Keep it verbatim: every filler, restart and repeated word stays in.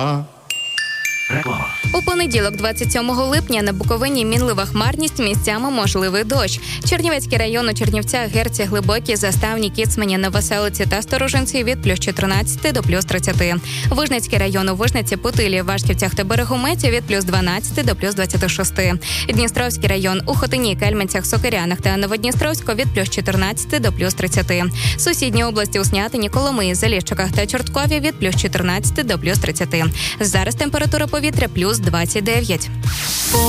Реклама. У понеділок, двадцять сьомого липня, на Буковині мінлива хмарність, місцями можливий дощ. Чернівецький район у Чернівцях, Герці, Глибокі, Заставні, Кіцмані, Новоселиці та Сторожинці від плюс чотирнадцять до плюс тридцять. Вижницький район у Вижниці, Путилі, Вашківцях та Берегометі від плюс дванадцять до плюс двадцять шість. Дністровський район у Хотині, Кельменцях, Сокирянах та Новодністровську від плюс чотирнадцять до плюс тридцять. Сусідні області у Снятині, Коломиї, Заліщиках та Чорткові від плюс чотирнадцять до плюс тридцять. Зараз температура повітря плюс двадцять дев'ять.